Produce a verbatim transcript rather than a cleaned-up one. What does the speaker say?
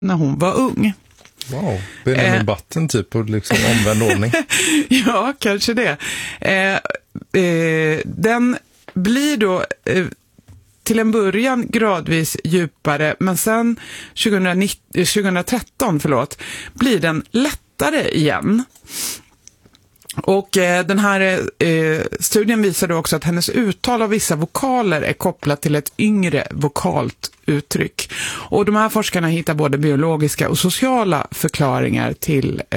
när hon var ung. Wow, Benjamin eh. Button typ på liksom omvänd ordning. Ja, kanske det. Eh, eh, den blir då eh, till en början gradvis djupare, men sen tjugonitton, tjugotretton förlåt, blir den lättare igen. Och eh, den här eh, studien visar då också att hennes uttal av vissa vokaler är kopplat till ett yngre vokalt uttryck. Och de här forskarna hittar både biologiska och sociala förklaringar till